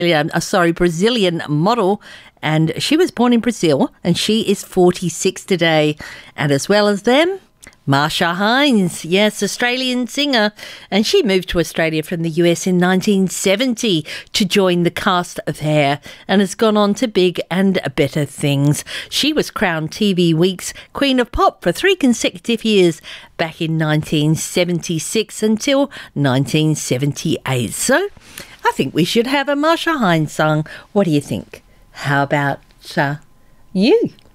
Brazilian model, and she was born in Brazil, and she is 46 today. And as well as them, Marsha Hines, yes, Australian singer, and she moved to Australia from the US in 1970 to join the cast of Hair and has gone on to big and better things. She was crowned TV Week's Queen of Pop for 3 consecutive years back in 1976 until 1978. So I think we should have a Marsha Hines song. What do you think? How about you?